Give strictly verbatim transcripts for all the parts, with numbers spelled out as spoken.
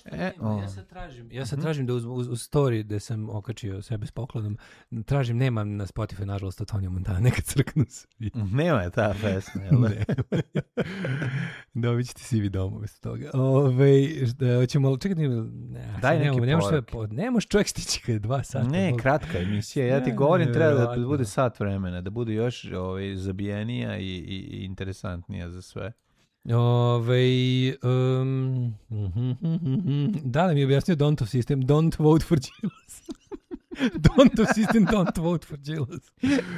E, o. Ja sad tražim, ja sad tražim da uz, uz, uz story gde sam okačio sebe s poklonom, tražim, nemam na Spotify, nažalost, Antonio Montana, neka crknu svi. Nema je ta pesma, jel da? Dobit ćete sivi dom umjesto toga. Ove, hoćemo, čekaj, ne, daj neke ne poruke. Ne može čovjek stići kada je dva sata. Ne, Bog. kratka emisija, ja ti govorim, treba da bude sat vremena, da bude još ovaj, zabijenija i, i, i interesantnija za sve. Ove, um, da li mi je objasnio Don't of System, don't vote for Đilas. Don't of System, don't vote for Đilas.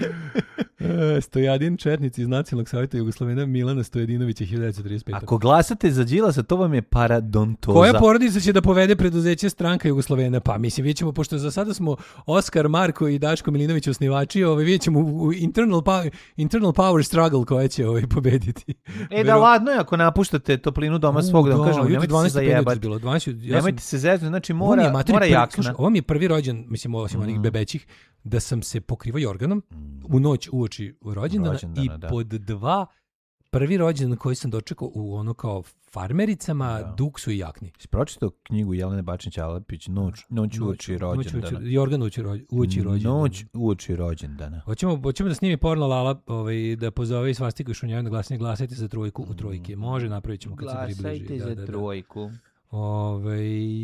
Uh, Stojadin, četnici iz Nacionalnog savjeta Jugoslavena, Milana Stojadinovića, hiljadu devetsto trideset pete. Ako glasate za Đilasa, to vam je paradontoza. Koja porodica će da povede preduzeće Stranka Jugoslavena? Pa mislim, vidjet ćemo, pošto za sada smo Oskar, Marko i Daško Milinović osnivači, ovaj, vidjet ćemo u internal, pa, internal power struggle koja će ovaj, pobediti. E da, ladno je ako napuštate toplinu doma svog, da vam kažem, nemojte se zajebati. Bilo, dvanaest, ja nemojte sam, se zezati, znači mora, je, materi, mora prvi, jakna. Slušaj, ovo mi je prvi rođen, mislim, osim mm. onih bebećih, da sam se pokrivao jorganom u noć uoči rođendana, rođendana i da. pod dva prvi rođendan koji sam dočekao u ono kao farmericama, da. Duksu i jakni. Si pročitao knjigu Jelene Bačnić-Alepić Noć, noć uoči rođendana? Jorgan uoči rođendana. Noć uoči rođendana. Hoćemo, hoćemo da snimi porno Lala, ovaj, da pozove i Svastiku i Šunjaju na glasanje, glasajte za trojku u trojke. Može, napravit ćemo kad glasajte se približi. Glasajte za da, da, trojku. Da. Ove,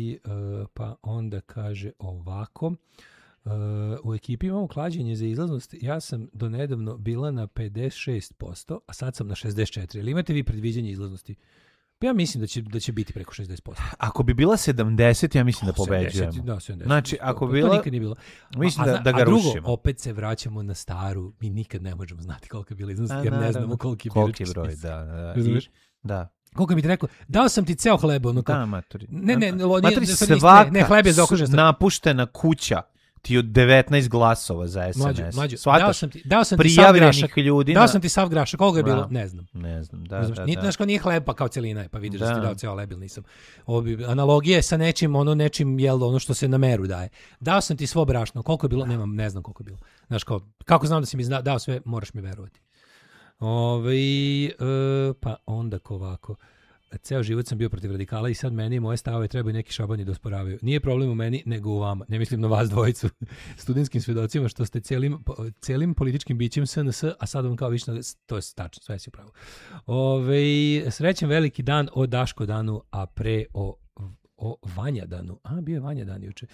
uh, pa onda kaže ovako. Uh, u ekipi imamo klađenje za izlaznost. Ja sam donedavno bila na pedeset šest posto, a sad sam na šezdeset četiri. Ali imate vi predviđanje izlaznosti? Pa ja mislim da će, da će biti preko šezdeset posto. Ako bi bila sedamdeset, ja mislim da pobeđujemo. Da, sedamdeset. Znači, ako to, bi bila... To nikad nije bilo. Mislim a, da, da ga a drugo, rušimo. opet se vraćamo na staru. Mi nikad ne možemo znati koliko je bila izlaznost, jer ne znamo koliki je birački je broj. Da, da, I, da. Koliko bi ti rekao, dao sam ti ceo hleb. Ono kao, da, maturi. Ne, ne, ne, maturi, svaka ne, ne, hleb je zaokružen. Napuštena kuća ti od devetnaest glasova za es em es. Mlađo, mlađo. Dao sam ti, dao sam ti sav grašak. Ljudi dao na... sam ti sav grašak. Koliko je bilo? Da. Ne znam. Ne znam, da, ne znam. da, Nije, da. Znaš kao nije hleb pa kao celina je, pa vidiš da, da si ti dao ceo hleb ili nisam. Ovo bi, analogije sa nečim, ono nečim, jel, ono što se na meru daje. Dao sam ti svo brašno. Koliko je bilo? Nemam, ne znam koliko je bilo. Znaš kao, kako znam da si mi dao sve, moraš mi verovati. Ove, e, pa onda ovako. Ceo život sam bio protiv radikala i sad meni i moje stavove trebaju neki šabani da osporavaju. Nije problem u meni, nego u vama. Ne mislim na vas dvojicu, studentskim svedocima, što ste celim, celim političkim bićem es en es, a sad vam kao više, to je tačno, sve si upravo. Ove, srećen veliki dan o Daško danu, a pre o, o Vanja danu. A, bio je Vanja dan juče.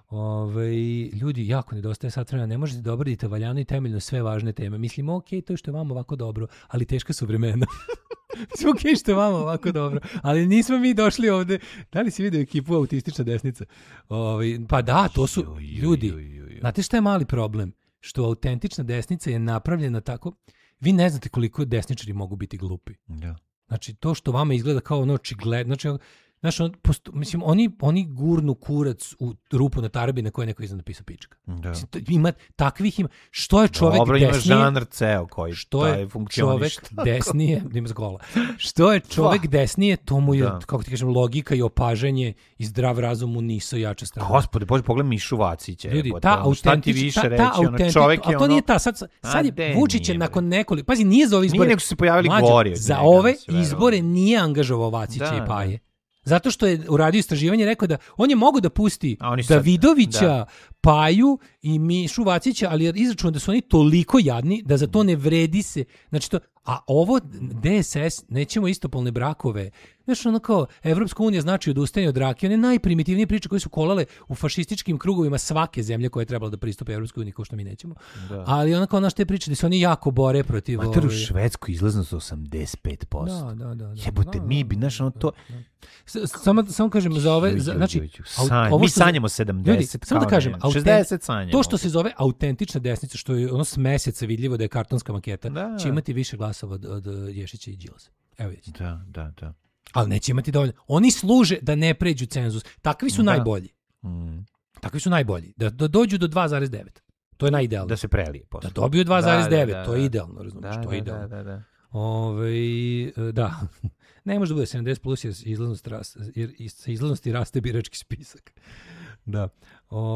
Ove, ljudi, jako nedostaje sat vremena, ne možete da obradite valjano i temeljno sve važne teme. Mislim, ok, to je što je vama ovako dobro, ali teška su vremena. Mislim, ok, što je vama ovako dobro, ali nismo mi došli ovde. Da li si vidio ekipu Autistična desnica? Ove, pa da, to su ljudi. Znate šta je mali problem? Što Autentična desnica je napravljena tako, vi ne znate koliko desničari mogu biti glupi. Ja. Znači, to što vama izgleda kao ono očigledno, znači, Znaš, on, posto, mislim, oni, oni gurnu kurac u rupu na tarabi na koje neko iznad napisao pička. Da. Mislim, to, ima, takvih ima. Što je čovek Dobro, desnije... Dobro, ima žanr ceo koji što je čovek desnije... Ima zgola. Što je čovek desnije, to mu je, da. kako ti kažem, logika i opažanje i zdrav razum mu nisu jače strane. Gospode, Bože, pogledaj Mišu Vacića. Ljudi, ta autentična... Ta, ta ono, čovek je a to ono... nije ta, sad, sad je Vučić je nakon nekoliko... Pazi, nije za ove izbore... Nije nego su se pojavili Mlađo, gori. Za ove izbore nije angažovao Vacića i Paje. Zato što je uradio istraživanje, rekao da on je mogao da pusti Davidovića, da. Paju i Mišu Vacića, ali je izračunao da su oni toliko jadni da za to ne vredi se. Znači to, a ovo de es es, nećemo istopolne brakove. Znači ono kao, Evropska unija znači odustajanje od rakije, one najprimitivnije priče koje su kolale u fašističkim krugovima svake zemlje koja je trebala da pristupe Evropskoj uniji, kao što mi nećemo. Da. Ali ono kao naš te priče da se oni jako bore protiv... Mater u Švedsku izlaznost osamdeset pet posto. Da, da, da. da. Jebote, da, mi bi, znaš, ono to... Samo, samo kažem za ove... Za, znači, Sanj, ovo mi sanjamo sedamdeset. Ljudi, samo da kažem, šezdeset sanjamo. To što se zove autentična desnica, što je ono s meseca vidljivo da je kartonska maketa, da. će imati više glasova od, od Ješića i Đilasa. Evo vidite. Da, da, da. Ali neće imati dovoljno. Oni služe da ne pređu cenzus. Takvi su da. najbolji. Mm. Takvi su najbolji. Da, da dođu do dva zarez devet. To je najidealno. Da se prelije posle. Da dobiju dva zarez devet. Da, da, to je da. idealno, razumiješ? Da, to je da, idealno. da, da. Ove, da. Ne može da bude sedamdeset plus jer izlaznost raste, jer sa izlaznosti raste birački spisak. Da. O,